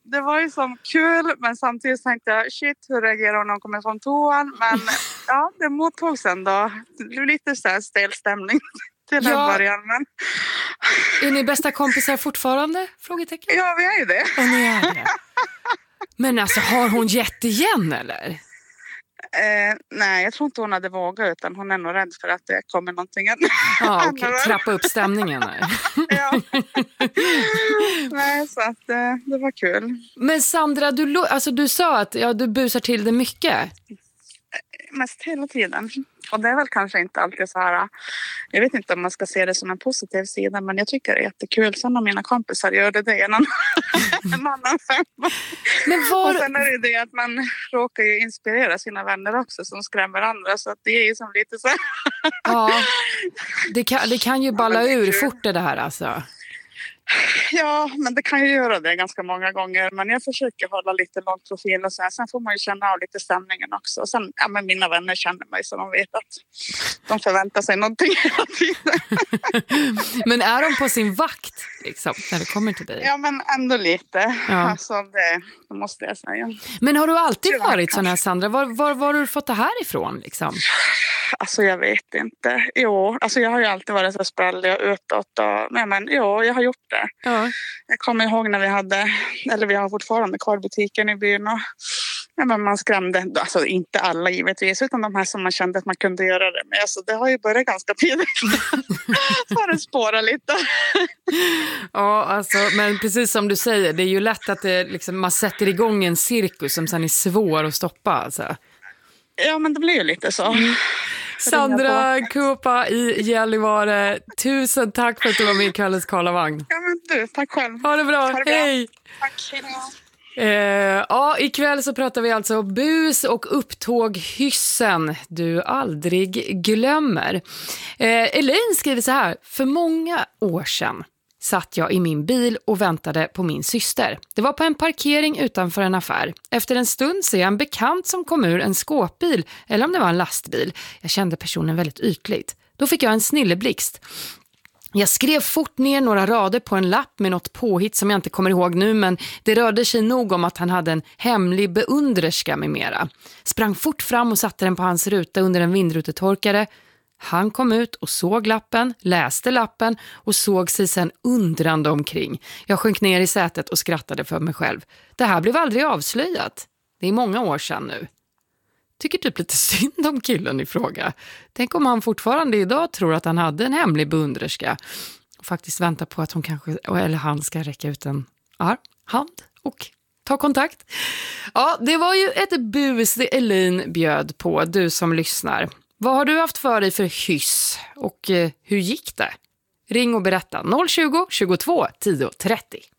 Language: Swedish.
det var ju som kul, men samtidigt tänkte jag, shit, hur reagerar hon när hon kommer från toan? Men ja, det mottogs ändå. Det blev lite så här stel stämning till en början. Men... Är ni bästa kompisar fortfarande? Frågetecken. Ja, vi är ju det. Och ni är det. Men alltså, har hon gett igen eller? Nej, jag tror inte hon hade vågat, utan hon är nog rädd för att det kommer någonting. Ja, okej. Trappa upp stämningen här. Ja. Nej, så att det var kul. Men Sandra, du sa att du busar till det mycket. Mest hela tiden. Och det är väl kanske inte alltid så här, jag vet inte om man ska se det som en positiv sida, men jag tycker det är jättekul. Sen om mina kompisar gör det är en annan femma. Och sen är det att man råkar ju inspirera sina vänner också som skrämmer andra, så att det är ju som lite så. Ja, det kan ju balla ur fort det här alltså. Ja, men det kan ju göra det ganska många gånger. Men jag försöker hålla lite lång profil och så här. Sen får man ju känna av lite stämningen också. Och sen, men mina vänner känner mig så de vet att de förväntar sig någonting hela tiden. Men är de på sin vakt liksom, när det kommer till dig? Ja, men ändå lite. Ja. Alltså det måste jag säga. Men har du alltid varit sån här, Sandra? Var har du fått det här ifrån liksom? Alltså jag vet inte. Jo, alltså jag har ju alltid varit så sprallig och utåt. Jag har gjort det. Ja. Jag kommer ihåg när vi har fortfarande kvar butiken i byn och men man skrämde, alltså inte alla givetvis, utan de här som man kände att man kunde göra det med. Så det har ju börjat ganska tidigt. Så har det spårat lite. Ja, alltså, men precis som du säger, det är ju lätt att det, liksom, man sätter igång en cirkus som sen är svår att stoppa. Alltså. Ja, men det blir ju lite så. Sandra Kuoppa i Gällivare, tusen tack för att du var med i kvällens Karlavagn. Ja, men du, tack själv. Ha det bra, hej! Tack, hej. Ikväll så pratar vi alltså bus och upptåg hyssen du aldrig glömmer. Elaine skriver så här: för många år sedan satt jag i min bil och väntade på min syster. Det var på en parkering utanför en affär. Efter en stund ser jag en bekant som kom ur en skåpbil, eller om det var en lastbil. Jag kände personen väldigt ytligt. Då fick jag en snilleblixt. Jag skrev fort ner några rader på en lapp med något påhitt som jag inte kommer ihåg nu, men det rörde sig nog om att han hade en hemlig beundrerska med mera. Sprang fort fram och satte den på hans ruta under en vindrutetorkare. Han kom ut och såg lappen, läste lappen och såg sig sen undrande omkring. Jag sjönk ner i sätet och skrattade för mig själv. Det här blev aldrig avslöjat. Det är många år sedan nu. Tycker typ lite synd om killen i fråga. Tänk om han fortfarande idag tror att han hade en hemlig beundrerska och faktiskt väntar på att hon kanske, eller han ska räcka ut en hand och ta kontakt. Ja, det var ju ett bus det Elaine bjöd på, du som lyssnar. Vad har du haft för dig för hyss och hur gick det? Ring och berätta 020 22 10 30.